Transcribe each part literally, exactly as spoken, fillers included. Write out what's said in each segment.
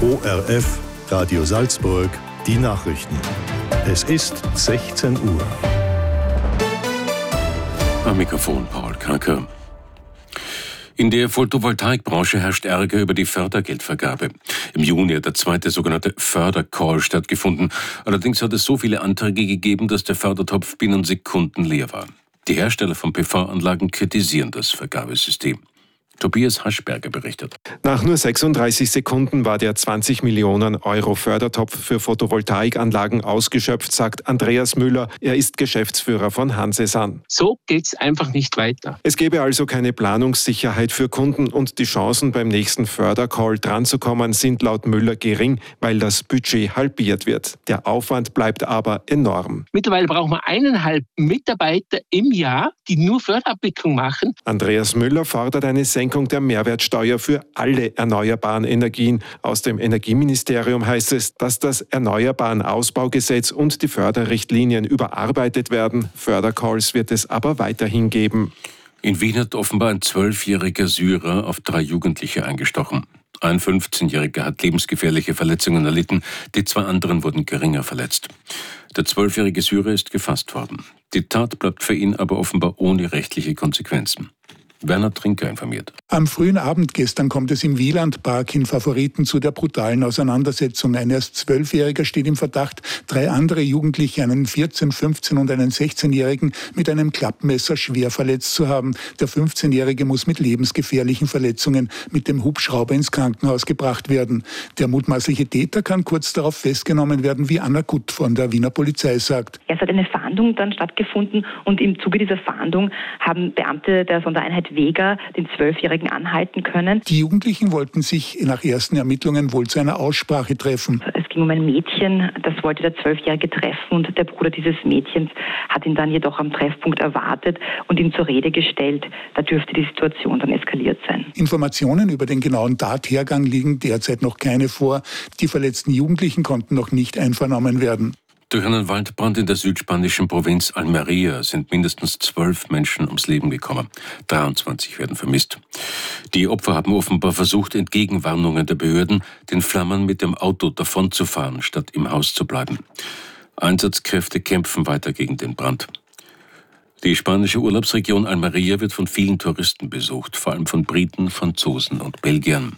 O R F, Radio Salzburg, die Nachrichten. Es ist sechzehn Uhr. Am Mikrofon Paul Kacker. In der Photovoltaikbranche herrscht Ärger über die Fördergeldvergabe. Im Juni hat der zweite sogenannte Fördercall stattgefunden. Allerdings hat es so viele Anträge gegeben, dass der Fördertopf binnen Sekunden leer war. Die Hersteller von P V-Anlagen kritisieren das Vergabesystem. Tobias Haschberger berichtet. Nach nur sechsunddreißig Sekunden war der zwanzig Millionen Euro Fördertopf für Photovoltaikanlagen ausgeschöpft, sagt Andreas Müller. Er ist Geschäftsführer von Hansesan. So geht's einfach nicht weiter. Es gäbe also keine Planungssicherheit für Kunden und die Chancen beim nächsten Fördercall dranzukommen sind laut Müller gering, weil das Budget halbiert wird. Der Aufwand bleibt aber enorm. Mittlerweile brauchen wir eineinhalb Mitarbeiter im Jahr, die nur Förderabwicklung machen. Andreas Müller fordert eine Senkung der Mehrwertsteuer für alle erneuerbaren Energien. Aus dem Energieministerium heißt es, dass das Erneuerbaren-Ausbaugesetz und die Förderrichtlinien überarbeitet werden. Fördercalls wird es aber weiterhin geben. In Wien hat offenbar ein zwölfjähriger Syrer auf drei Jugendliche eingestochen. Ein fünfzehnjähriger hat lebensgefährliche Verletzungen erlitten, die zwei anderen wurden geringer verletzt. Der zwölfjährige Syrer ist gefasst worden. Die Tat bleibt für ihn aber offenbar ohne rechtliche Konsequenzen. Werner Trinker informiert. Am frühen Abend gestern kommt es im Wielandpark in Favoriten zu der brutalen Auseinandersetzung. Ein erst Zwölfjähriger steht im Verdacht, drei andere Jugendliche, einen vierzehn-, fünfzehn- und einen sechzehnjährigen, mit einem Klappmesser schwer verletzt zu haben. Der fünfzehnjährige muss mit lebensgefährlichen Verletzungen mit dem Hubschrauber ins Krankenhaus gebracht werden. Der mutmaßliche Täter kann kurz darauf festgenommen werden, wie Anna Gutt von der Wiener Polizei sagt. Es hat eine Fahndung dann stattgefunden und im Zuge dieser Fahndung haben Beamte der Sondereinheit Vega den Zwölfjährigen anhalten können. Die Jugendlichen wollten sich nach ersten Ermittlungen wohl zu einer Aussprache treffen. Es ging um ein Mädchen, das wollte der Zwölfjährige treffen und der Bruder dieses Mädchens hat ihn dann jedoch am Treffpunkt erwartet und ihn zur Rede gestellt. Da dürfte die Situation dann eskaliert sein. Informationen über den genauen Tathergang liegen derzeit noch keine vor. Die verletzten Jugendlichen konnten noch nicht einvernommen werden. Durch einen Waldbrand in der südspanischen Provinz Almería sind mindestens zwölf Menschen ums Leben gekommen. dreiundzwanzig werden vermisst. Die Opfer haben offenbar versucht, entgegen Warnungen der Behörden, den Flammen mit dem Auto davonzufahren, statt im Haus zu bleiben. Einsatzkräfte kämpfen weiter gegen den Brand. Die spanische Urlaubsregion Almería wird von vielen Touristen besucht, vor allem von Briten, Franzosen und Belgiern.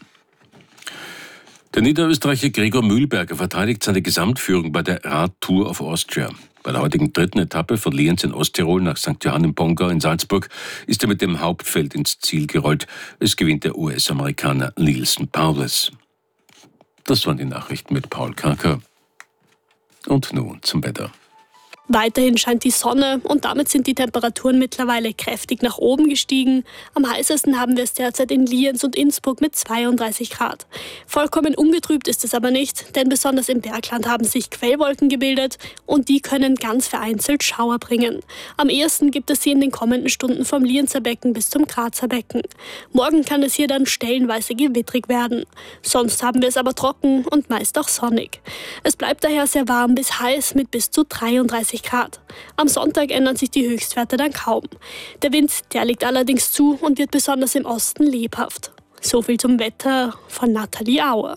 Der Niederösterreicher Gregor Mühlberger verteidigt seine Gesamtführung bei der Radtour of Austria. Bei der heutigen dritten Etappe von Lienz in Osttirol nach Sankt Johann im Pongau in Salzburg ist er mit dem Hauptfeld ins Ziel gerollt. Es gewinnt der U S-Amerikaner Neilson Powless. Das waren die Nachrichten mit Paul Kacker. Und nun zum Wetter. Weiterhin scheint die Sonne und damit sind die Temperaturen mittlerweile kräftig nach oben gestiegen. Am heißesten haben wir es derzeit in Lienz und Innsbruck mit zweiunddreißig Grad. Vollkommen ungetrübt ist es aber nicht, denn besonders im Bergland haben sich Quellwolken gebildet und die können ganz vereinzelt Schauer bringen. Am ehesten gibt es sie in den kommenden Stunden vom Lienzer Becken bis zum Grazer Becken. Morgen kann es hier dann stellenweise gewittrig werden. Sonst haben wir es aber trocken und meist auch sonnig. Es bleibt daher sehr warm bis heiß mit bis zu dreiunddreißig Grad. Am Sonntag ändern sich die Höchstwerte dann kaum. Der Wind, der liegt allerdings zu und wird besonders im Osten lebhaft. So viel zum Wetter von Nathalie Auer.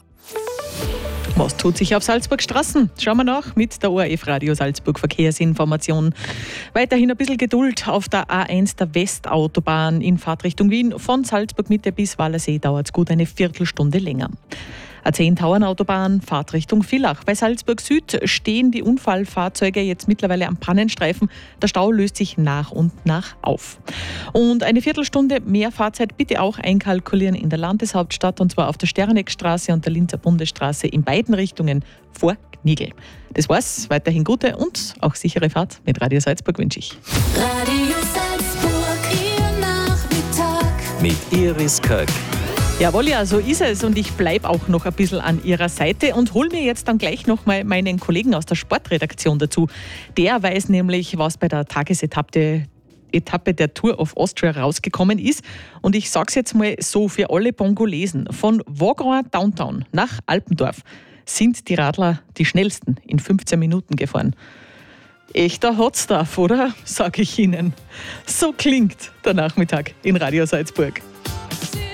Was tut sich auf Salzburg Straßen? Schauen wir nach mit der O R F Radio Salzburg Verkehrsinformation. Weiterhin ein bisschen Geduld auf der A eins der Westautobahn in Fahrtrichtung Wien. Von Salzburg Mitte bis Wallersee dauert es gut eine Viertelstunde länger. A zehn Tauernautobahn, Fahrtrichtung Villach. Bei Salzburg Süd stehen die Unfallfahrzeuge jetzt mittlerweile am Pannenstreifen. Der Stau löst sich nach und nach auf. Und eine Viertelstunde mehr Fahrzeit bitte auch einkalkulieren in der Landeshauptstadt, und zwar auf der Sterneckstraße und der Linzer Bundesstraße in beiden Richtungen vor Gnigl. Das war's. Weiterhin gute und auch sichere Fahrt mit Radio Salzburg wünsche ich. Radio Salzburg, Ihr Nachmittag. Mit Iris Köck. Jawohl, ja, so ist es. Und ich bleibe auch noch ein bisschen an Ihrer Seite und hole mir jetzt dann gleich noch mal meinen Kollegen aus der Sportredaktion dazu. Der weiß nämlich, was bei der Tagesetappe Etappe der Tour of Austria rausgekommen ist. Und ich sage es jetzt mal so für alle Bongolesen. Von Wagram Downtown nach Alpendorf sind die Radler die schnellsten in fünfzehn Minuten gefahren. Echter Hotstuff, oder? Sage ich Ihnen. So klingt der Nachmittag in Radio Salzburg.